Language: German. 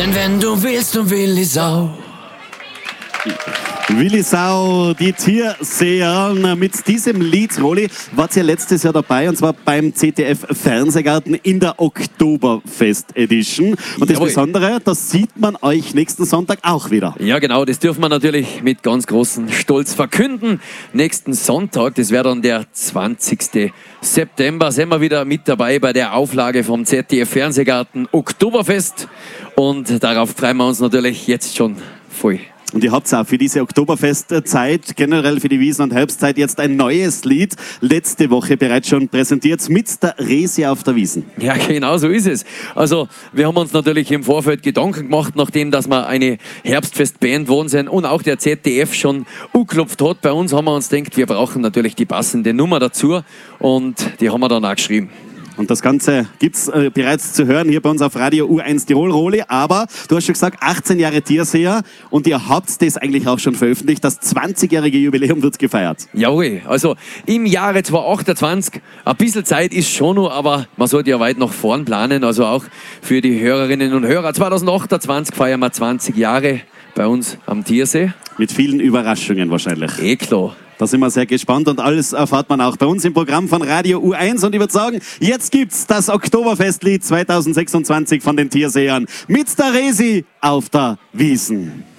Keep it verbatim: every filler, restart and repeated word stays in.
Denn wenn du willst, du Willi Sau. Willi Sau, die Tierseher. Mit diesem Lied, Rolli, wart ihr letztes Jahr dabei, und zwar beim Z D F Fernsehgarten in der Oktoberfest Edition. Und das Jawohl. Besondere, das sieht man euch nächsten Sonntag auch wieder. Ja genau, das dürfen wir natürlich mit ganz großem Stolz verkünden. Nächsten Sonntag, das wäre dann der zwanzigsten September, sind wir wieder mit dabei bei der Auflage vom Z D F Fernsehgarten Oktoberfest. Und darauf freuen wir uns natürlich jetzt schon voll. Und ihr habt auch für diese Oktoberfestzeit, generell für die Wiesen- und Herbstzeit, jetzt ein neues Lied, letzte Woche bereits schon präsentiert, mit der Resi auf der Wiesn. Ja, genau so ist es. Also wir haben uns natürlich im Vorfeld Gedanken gemacht, nachdem dass wir eine Herbstfestband geworden sind und auch der Z D F schon angeklopft hat. Bei uns haben wir uns gedacht, wir brauchen natürlich die passende Nummer dazu, und die haben wir dann auch geschrieben. Und das Ganze gibt es äh, bereits zu hören hier bei uns auf Radio U eins Tirol, Rolli. Aber du hast schon gesagt, achtzehn Jahre Tierseher, und ihr habt das eigentlich auch schon veröffentlicht. Das zwanzigjährige Jubiläum wird gefeiert. Jawohl, also im Jahre zweitausendachtundzwanzig, ein bisschen Zeit ist schon noch, aber man sollte ja weit nach vorn planen. Also auch für die Hörerinnen und Hörer. zweitausendachtundzwanzig feiern wir zwanzig Jahre bei uns am Tiersee. Mit vielen Überraschungen wahrscheinlich. Eh klar. Da sind wir sehr gespannt, und alles erfahrt man auch bei uns im Programm von Radio U eins. Und ich würde sagen, jetzt gibt's das Oktoberfestlied zweitausendsechsundzwanzig von den Tiersehern mit der Resi auf der Wiesn.